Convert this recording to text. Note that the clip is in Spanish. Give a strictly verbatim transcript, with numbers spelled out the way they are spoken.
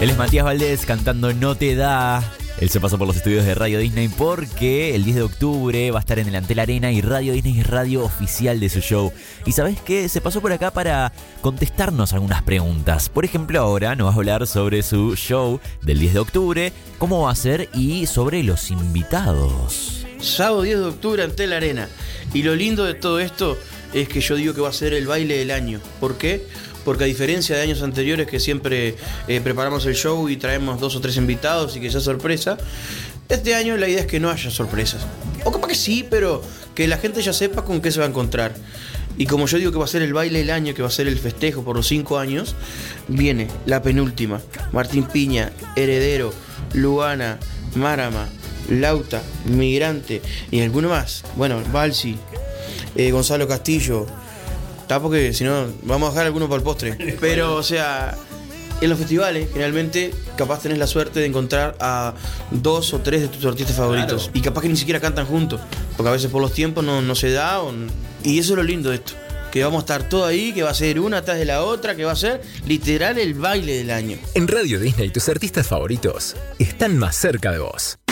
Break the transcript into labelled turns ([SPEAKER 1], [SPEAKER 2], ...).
[SPEAKER 1] Él es Matías Valdés cantando No Te Da. Él se pasó por los estudios de Radio Disney porque el diez de octubre va a estar en el Antel Arena y Radio Disney es radio oficial de su show. ¿Y sabés qué? Se pasó por acá para contestarnos algunas preguntas. Por ejemplo, ahora nos va a hablar sobre su show del diez de octubre, cómo va a ser y sobre los invitados.
[SPEAKER 2] Sábado diez de octubre, Antel Arena. Y lo lindo de todo esto es que yo digo que va a ser el baile del año. ¿Por qué? Porque a diferencia de años anteriores que siempre eh, preparamos el show y traemos dos o tres invitados y que sea sorpresa, este año la idea es que no haya sorpresas. O capaz que sí, pero que la gente ya sepa con qué se va a encontrar. Y como yo digo que va a ser el baile del año, que va a ser el festejo por los cinco años, viene la penúltima. Martín Piña, Heredero, Luana, Marama, Lauta, Migrante y alguno más. Bueno, Balsi, eh, Gonzalo Castillo. Está porque si no, vamos a dejar alguno para el postre. Pero, o sea, en los festivales, generalmente, capaz tenés la suerte de encontrar a dos o tres de tus artistas favoritos. Claro. Y capaz que ni siquiera cantan juntos. Porque a veces por los tiempos no, no se da. O... Y eso es lo lindo de esto. Que vamos a estar todo ahí, que va a ser una atrás de la otra, que va a ser literal el baile del año.
[SPEAKER 3] En Radio Disney, tus artistas favoritos están más cerca de vos.